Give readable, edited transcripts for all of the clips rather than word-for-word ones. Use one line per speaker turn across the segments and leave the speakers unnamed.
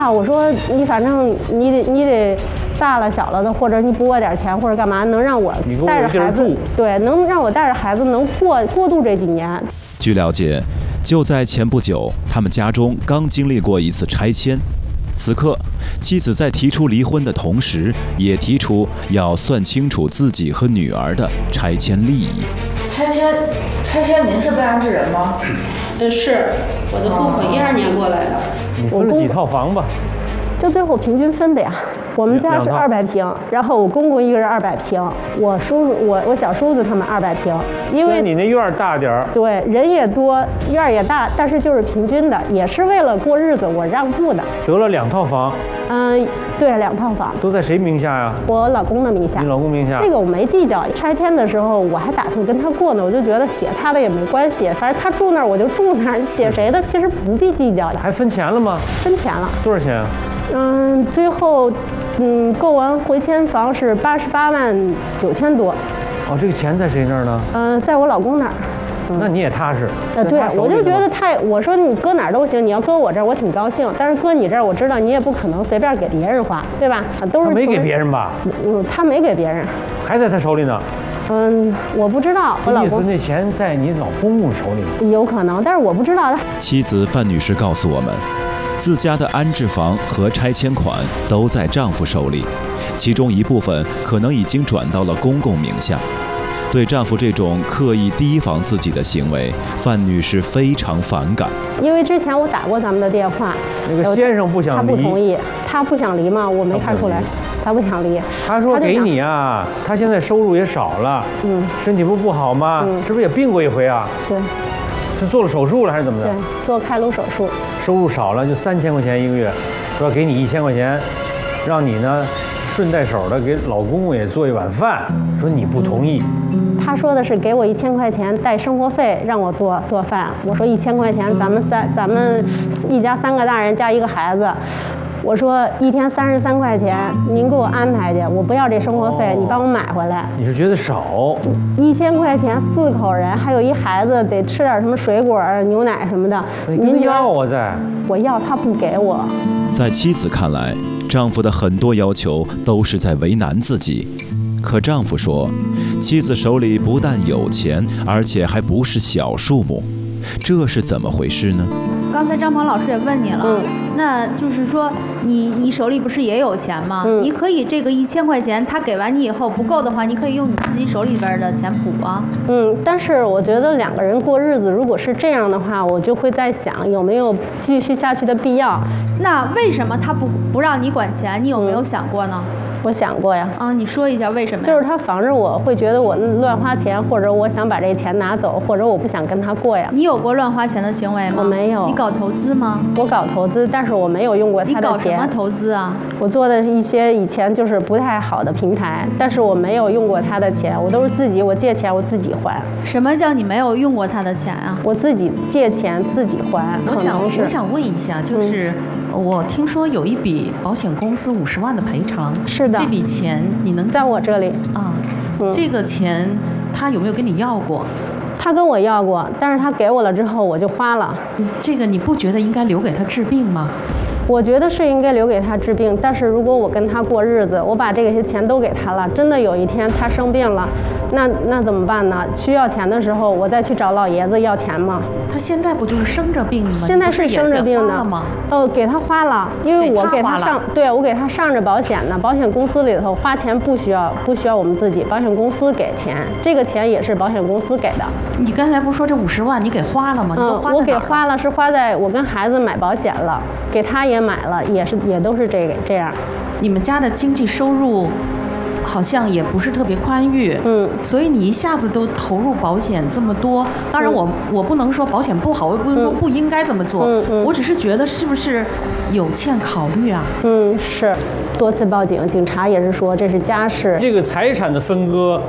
我说你反正你得大了小了的，或者你补我点钱，或者干嘛，能让我带着孩子，对，能让我带着孩子能过渡这几年。
据了解，就在前不久，他们家中刚经历过一次拆迁。此刻，妻子在提出离婚的同时，也提出要算清楚自己和女儿的拆迁利益。
拆迁，您是被安置人吗？
是，我的户口12年过来的。
你分了几套房吧？
就最后平均分的呀。我们家是200平，然后我公公一个人200平，我小叔子他们200平，因为
你那院大点儿，
对，人也多，院也大，但是就是平均的，也是为了过日子，我让步的。
得了2套房。
对，2套房。
都在谁名下呀？
我老公的名下。
你老公名下？
这个我没计较。拆迁的时候我还打算跟他过呢，我就觉得写他的也没关系，反正他住那儿我就住那儿，写谁的其实不必计较。
还分钱了吗？
分钱了。
多少钱啊？
最后，购完回迁房是88万9千多。
哦，这个钱在谁那儿呢？
在我老公那儿。
那你也踏实。
对，我就觉得我说你搁哪儿都行，你要搁我这儿我挺高兴，但是搁你这儿我知道你也不可能随便给别人花，对吧？都是
他没给别人吧？
他没给别人，
还在他手里呢。
我不知道。我老公
意思那钱在你老公公手里？
有可能，但是我不知道。
妻子范女士告诉我们，自家的安置房和拆迁款都在丈夫手里，其中一部分可能已经转到了公公名下。对丈夫这种刻意提防自己的行为，范女士非常反感。
因为之前我打过咱们的电话，
那个先生不想离，
他不同意，他不想离吗？我没看出来，他不想离。
他说给你啊，他现在收入也少了，身体不好吗？是不是也病过一回啊？
对，
是做了手术了还是怎么的？
对，做开颅手术。
收入少了就3000块钱一个月，说要给你1000块钱，让你呢顺带手的给老公公也做一碗饭，说你不同意。
他说的是给我1000块钱带生活费，让我做饭。我说1000块钱，咱们一家3个大人加1个孩子，我说一天33块钱，您给我安排去，我不要这生活费，你帮我买回来。
你是觉得少
？1000块钱4口人，还有一孩子，得吃点什么水果、牛奶什么的。
您要我在？
我要，他不给我。
在妻子看来，丈夫的很多要求都是在为难自己。可丈夫说，妻子手里不但有钱，而且还不是小数目，这是怎么回事呢？
刚才张鹏老师也问你了，那就是说你手里不是也有钱吗？你可以这个1000块钱，他给完你以后不够的话，你可以用你自己手里边的钱补啊。
但是我觉得2个人过日子，如果是这样的话，我就会在想有没有继续下去的必要。
那为什么他不让你管钱？你有没有想过呢？
我想过呀。
你说一下为什么？
就是他防着我，会觉得我乱花钱，或者我想把这钱拿走，或者我不想跟他过呀。
你有过乱花钱的行为吗？
我没有。
你搞投资吗？
我搞投资，但是我没有用过他的钱。
你搞什么投资啊？
我做的一些以前就是不太好的平台，但是我没有用过他的钱，我都是我借钱我自己还。
什么叫你没有用过他的钱啊？
我自己借钱自己还。
我想问一下，就是我听说有一笔保险公司50万的赔偿。
是的。
这笔钱你能
在我这里
啊？这个钱他有没有跟你要过？
他跟我要过，但是他给我了之后我就花了。
这个你不觉得应该留给他治病吗？
我觉得是应该留给他治病，但是如果我跟他过日子，我把这些钱都给他了，真的有一天他生病了，那怎么办呢？需要钱的时候，我再去找老爷子要钱吗？
他现在不就是生着病吗？
现在是生着病的
吗？
给他花了，因为我给他我给他上着保险呢，保险公司里头花钱不需要我们自己，保险公司给钱，这个钱也是保险公司给的。
你刚才不是说这50万你给花了吗？你都花
我给花了，是花在我跟孩子买保险了，给他也买了，也都是这样。
你们家的经济收入好像也不是特别宽裕，所以你一下子都投入保险这么多。当然我不能说保险不好，我也不能说不应该这么做，我只是觉得是不是有欠考虑啊？
是多次报警，警察也是说这是家事。
这个财产的分割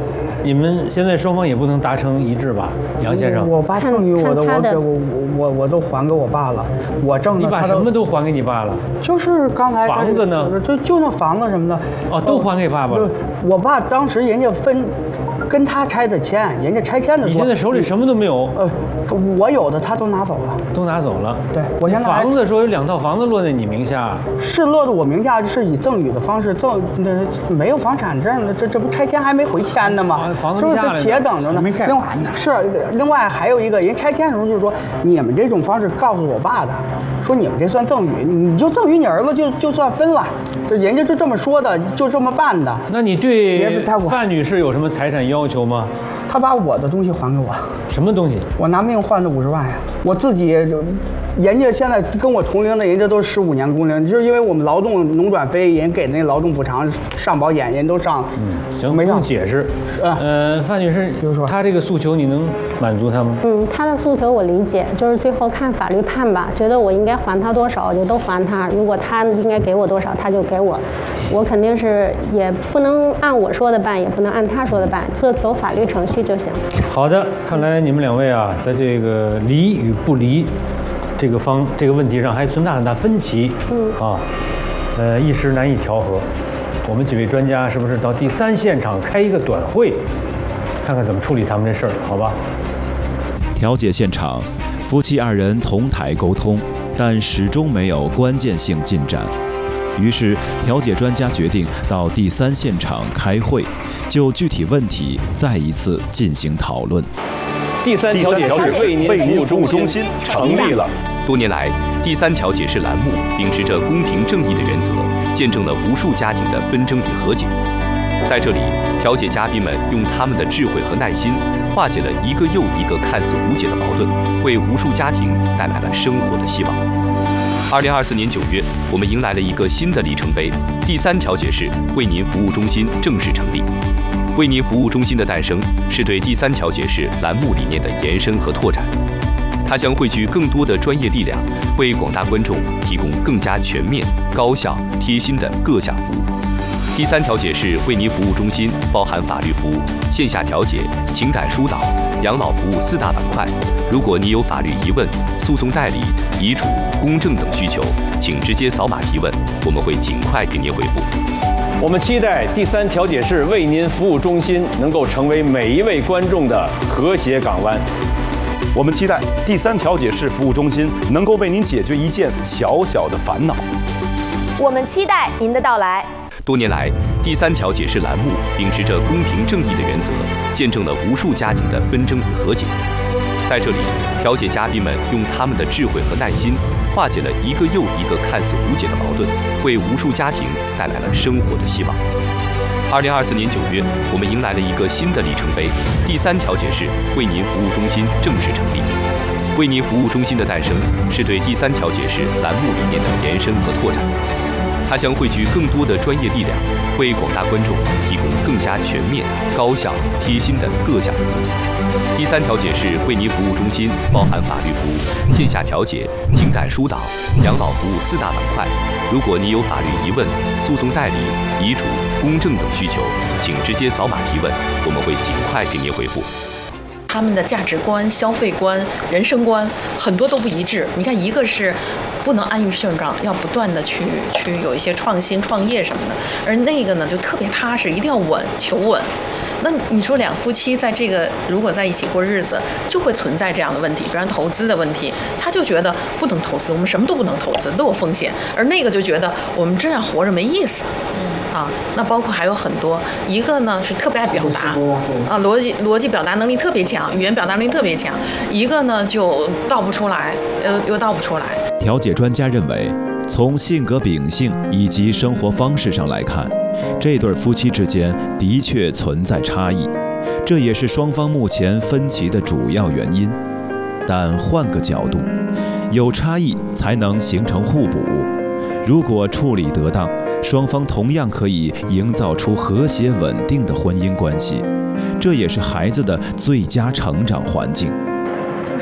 你们现在双方也不能达成一致吧，杨先生？
我爸赠予我的，我都还给我爸了，我挣的。
你把什么都还给你爸了？
就是刚才
房子呢？
就那房子什么的。
哦，都还给爸爸了。
我爸当时人家分。跟他拆的迁，人家拆迁的时候，
你现在手里什么都没有。
我有的他都拿走了，
都拿走了。
对，我现在
房子说有2套房子落在你名下，
是落在我名下，是以赠与的方式赠，没有房产证了，这不拆迁还没回迁呢吗？
房子
是不是这且等着呢？
没盖完呢。
是，另外还有一个人拆迁的时候就是说，你们这种方式告诉我爸的，说你们这算赠与，你就赠与你儿子就算分了，这人家就这么说的，就这么办的。
那你对范女士有什么财产要求吗？
他把我的东西还给我。
什么东西？
我拿命换的50万呀！我自己，人家现在跟我同龄的人家都是15年工龄，就是因为我们劳动农转非，人给那劳动补偿上保险，人都上。
行，不用解释。范女士，就是说她这个诉求你能满足她吗？
她的诉求我理解，就是最后看法律判吧，觉得我应该还她多少我就都还她，如果她应该给我多少她就给我，我肯定是也不能按我说的办，也不能按她说的办，走法律程序就行。
好的，看来你们2位啊，在这个离与不离这个问题上还存在很大分歧。一时难以调和。我们几位专家是不是到第3现场开一个短会，看看怎么处理他们这事儿，好吧？
调解现场，夫妻2人同台沟通，但始终没有关键性进展。于是，调解专家决定到第3现场开会，就具体问题再一次进行讨论。
第3调解室为您服务中心成立了。
多年来，第3调解室栏目秉持着公平正义的原则，见证了无数家庭的纷争与和解。在这里，调解嘉宾们用他们的智慧和耐心，化解了一个又一个看似无解的矛盾，为无数家庭带来了生活的希望。2024年9月，我们迎来了一个新的里程碑，第3调解室为您服务中心正式成立。为您服务中心的诞生，是对第3调解室栏目理念的延伸和拓展。它将汇聚更多的专业力量，为广大观众提供更加全面、高效、贴心的各项服务。第3调解室为您服务中心包含法律服务、线下调解、情感疏导、养老服务4大板块。如果你有法律疑问、诉讼代理、遗嘱、公证等需求，请直接扫码提问，我们会尽快给您回复。
我们期待第3调解室为您服务中心能够成为每一位观众的和谐港湾。
我们期待第3调解室服务中心能够为您解决一件小小的烦恼。
我们期待您的到来。
多年来，第3调解室栏目秉持着公平正义的原则，见证了无数家庭的纷争与和解。在这里，调解嘉宾们用他们的智慧和耐心，化解了一个又一个看似无解的矛盾，为无数家庭带来了生活的希望。2024年9月，我们迎来了一个新的里程碑，第3调解室为您服务中心正式成立。为您服务中心的诞生，是对第3调解室栏目理念的延伸和拓展。它将汇聚更多的专业力量，为广大观众提供更加全面、高效、贴心的各项服务。第3调解室为您服务中心包含法律服务、线下调解、情感疏导、养老服务4大板块。如果你有法律疑问、诉讼代理、遗嘱、公证等需求，请直接扫码提问，我们会尽快给您回复。
他们的价值观、消费观、人生观很多都不一致。你看，一个是不能安于现状，要不断的去有一些创新、创业什么的，而那个呢就特别踏实，一定要稳，求稳。那你说2夫妻在这个如果在一起过日子，就会存在这样的问题，比如投资的问题，他就觉得不能投资，我们什么都不能投资，都有风险，而那个就觉得我们这样活着没意思。那包括还有很多，一个呢是特别爱表达，逻辑表达能力特别强，语言表达能力特别强，一个呢就道不出来，又道不出来。
调解专家认为，从性格秉性以及生活方式上来看，这对夫妻之间的确存在差异，这也是双方目前分歧的主要原因。但换个角度，有差异才能形成互补，如果处理得当，双方同样可以营造出和谐稳定的婚姻关系，这也是孩子的最佳成长环境。
就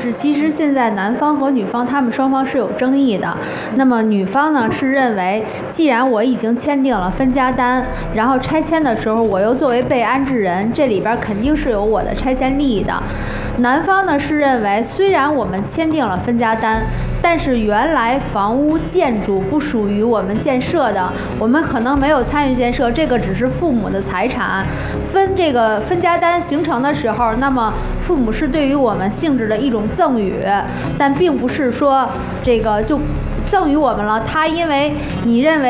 就是其实现在男方和女方他们双方是有争议的。那么女方呢是认为，既然我已经签订了分家单，然后拆迁的时候我又作为被安置人，这里边肯定是有我的拆迁利益的。男方呢是认为，虽然我们签订了分家单，但是原来房屋建筑不属于我们建设的，我们可能没有参与建设，这个只是父母的财产。这个分家单形成的时候，那么父母是对于我们性质的一种赠与，但并不是说这个就赠予我们了。他因为你认为